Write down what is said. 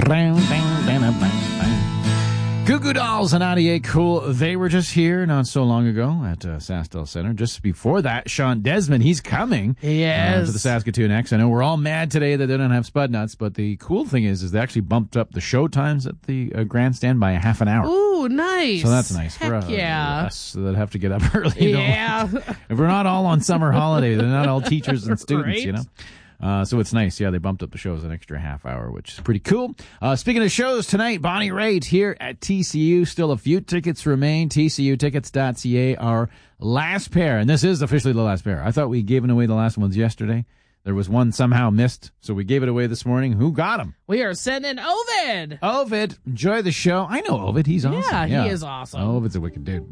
Goo Goo Dolls and 98 Cool. They were just here not so long ago at SaskTel Center. Just before that, Sean Desmond, he's coming to the Saskatoon X. I know we're all mad today that they don't have Spud Nuts, but the cool thing is they actually bumped up the show times at the grandstand by a half an hour. Ooh, nice. So that's nice for us that have to get up early. Yeah. If we're not all on summer holiday, they're not all teachers and students, Right? you know. So it's nice. Yeah, they bumped up the shows an extra half hour, which is pretty cool. Speaking of shows tonight, Bonnie Raitt here at TCU. Still a few tickets remain. TCUtickets.ca, our last pair. And this is officially the last pair. I thought we gave away the last ones yesterday. There was one somehow missed, so we gave it away this morning. Who got them? We are sending Ovid. Ovid, enjoy the show. I know Ovid. He's awesome. Yeah, he is awesome. Ovid's a wicked dude.